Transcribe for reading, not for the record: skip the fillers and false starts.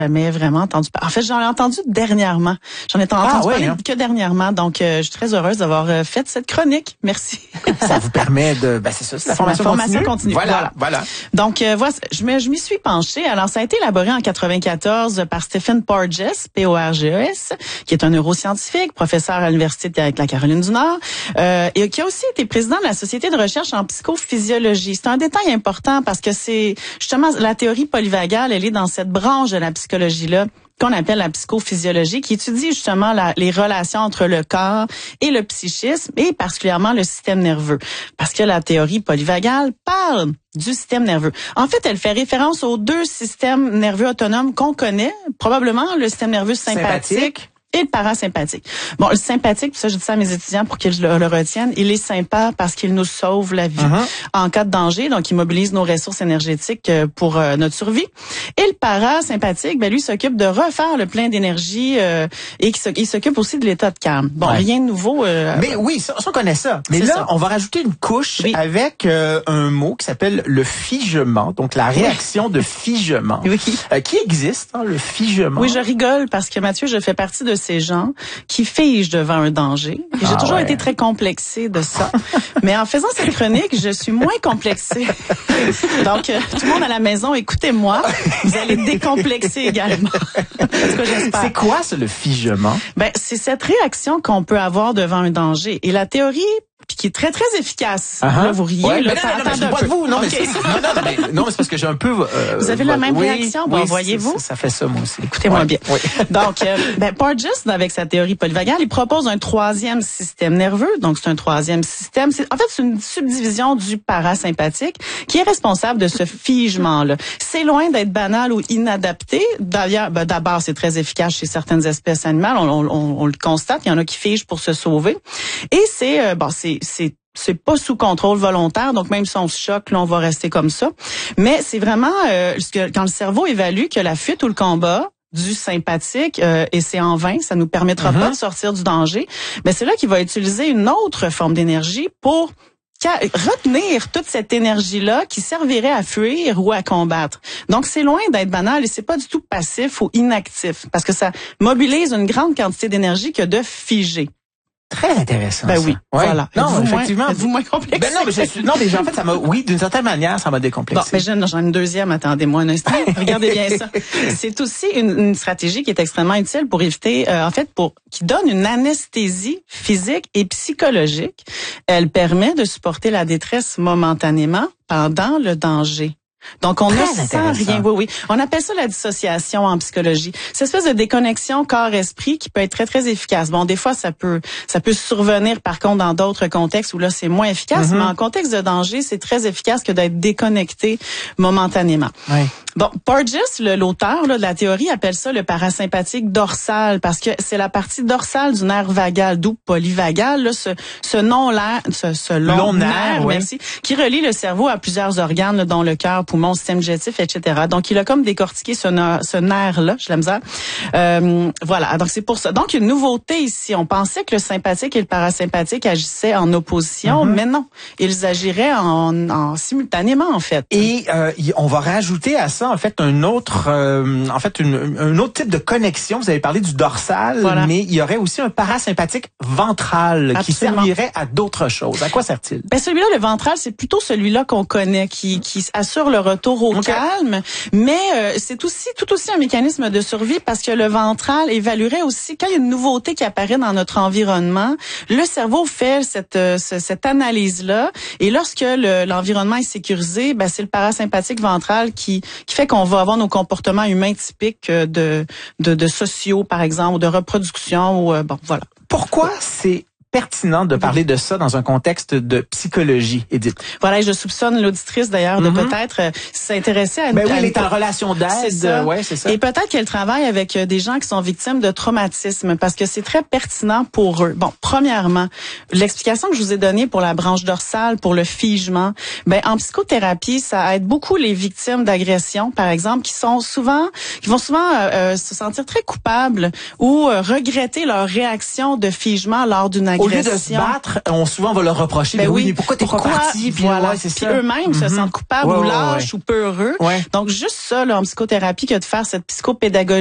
Jamais vraiment entendu. En fait, j'en ai entendu dernièrement. J'en ai entendu parler que dernièrement. Donc, je suis très heureuse d'avoir fait cette chronique. Merci. Ça vous permet de... c'est ça, c'est la formation continue. Voilà. Donc, voilà, je m'y suis penchée. Alors, ça a été élaboré en 94 par Stephen Porges, P-O-R-G-E-S, qui est un neuroscientifique, professeur à l'Université de la Caroline du Nord, et qui a aussi été président de la Société de recherche en psychophysiologie. C'est un détail important parce que c'est justement la théorie polyvagale, elle est dans cette branche de la psychologie-là qu'on appelle la psychophysiologie, qui étudie justement les relations entre le corps et le psychisme, et particulièrement le système nerveux. Parce que la théorie polyvagale parle du système nerveux. En fait, elle fait référence aux deux systèmes nerveux autonomes qu'on connaît, probablement le système nerveux sympathique et le parasympathique. Bon, le sympathique, ça je dis ça à mes étudiants pour qu'ils le retiennent, il est sympa parce qu'il nous sauve la vie en cas de danger, donc il mobilise nos ressources énergétiques pour notre survie. Et le parasympathique, lui s'occupe de refaire le plein d'énergie et il s'occupe aussi de l'état de calme. Bon, rien de nouveau. Mais oui, ça, on connaît ça. Mais là, on va rajouter une couche avec un mot qui s'appelle le figement, donc la réaction de figement, qui existe, le figement. Oui, je rigole parce que Mathieu, je fais partie de ces gens qui figent devant un danger. Et j'ai toujours été très complexée de ça. Mais en faisant cette chronique, je suis moins complexée. Donc, tout le monde à la maison, écoutez-moi. Vous allez décomplexer également. C'est quoi ça, le figement? C'est cette réaction qu'on peut avoir devant un danger. Et la théorie qui est très, très efficace. Là, vous riez. Ouais, non, mais c'est parce que j'ai un peu... vous avez la même réaction? Voyez-vous? Ça fait ça, moi aussi. Écoutez-moi bien. Oui. Donc, Porges, avec sa théorie polyvagale, il propose un troisième système nerveux. Donc, c'est un troisième système. C'est une subdivision du parasympathique qui est responsable de ce figement-là. C'est loin d'être banal ou inadapté. D'ailleurs, d'abord, c'est très efficace chez certaines espèces animales. On le constate. Il y en a qui figent pour se sauver. Et c'est pas sous contrôle volontaire, donc même si on se choque, là, on va rester comme ça. Mais c'est vraiment quand le cerveau évalue que la fuite ou le combat du sympathique, et c'est en vain, ça nous permettra pas de sortir du danger, c'est là qu'il va utiliser une autre forme d'énergie pour retenir toute cette énergie-là qui servirait à fuir ou à combattre. Donc, c'est loin d'être banal et c'est pas du tout passif ou inactif parce que ça mobilise une grande quantité d'énergie que de figer. Très intéressant. Oui, voilà. Non, effectivement. Êtes-vous moins complexé? En fait, ça m'a, d'une certaine manière, ça m'a décomplexé. Bon, j'en ai une deuxième. Attendez-moi un instant. Regardez bien ça. C'est aussi une stratégie qui est extrêmement utile pour éviter, qui donne une anesthésie physique et psychologique. Elle permet de supporter la détresse momentanément pendant le danger. Donc, on ne sent rien. Oui. On appelle ça la dissociation en psychologie. Cette espèce de déconnexion corps-esprit qui peut être très, très efficace. Bon, des fois, ça peut survenir, par contre, dans d'autres contextes où là, c'est moins efficace. Mais en contexte de danger, c'est très efficace que d'être déconnecté momentanément. Oui. Bon, Porges, l'auteur de la théorie, appelle ça le parasympathique dorsal parce que c'est la partie dorsale du nerf vagal, d'où polyvagal, là, ce long nerf, merci, qui relie le cerveau à plusieurs organes, dont le cœur, poumon, système digestif, etc. Donc, il a comme décortiqué ce nerf-là, j'ai la misère. Voilà, donc c'est pour ça. Donc, une nouveauté ici. On pensait que le sympathique et le parasympathique agissaient en opposition, mais non. Ils agiraient en simultanément, en fait. Et on va rajouter à ça, en fait, un autre type de connexion. Vous avez parlé du dorsal, mais il y aurait aussi un parasympathique ventral qui servirait à d'autres choses. À quoi sert-il? Celui-là, le ventral, c'est plutôt celui-là qu'on connaît, qui assure le retour au calme, mais c'est tout aussi un mécanisme de survie parce que le ventral évaluerait aussi quand il y a une nouveauté qui apparaît dans notre environnement, le cerveau fait cette analyse-là et lorsque l'environnement est sécurisé, c'est le parasympathique ventral qui fait qu'on va avoir nos comportements humains typiques de sociaux, par exemple, ou de reproduction, ou voilà. Pourquoi c'est pertinent de parler de ça dans un contexte de psychologie, Edith? Voilà, et je soupçonne l'auditrice d'ailleurs de peut-être s'intéresser à... elle est en relation d'aide. C'est ça. Et peut-être qu'elle travaille avec des gens qui sont victimes de traumatisme parce que c'est très pertinent pour eux. Bon, premièrement, l'explication que je vous ai donnée pour la branche dorsale, pour le figement, en psychothérapie, ça aide beaucoup les victimes d'agression, par exemple, qui vont souvent se sentir très coupables ou regretter leur réaction de figement lors d'une agression. agression. Au lieu de se battre, souvent on va leur reprocher. Ben oui, mais pourquoi t'es pas parti? Puis voilà, puis eux-mêmes se sentent coupables ou lâches ou peureux. Donc juste ça, là, en psychothérapie, que de faire cette psychopédagogie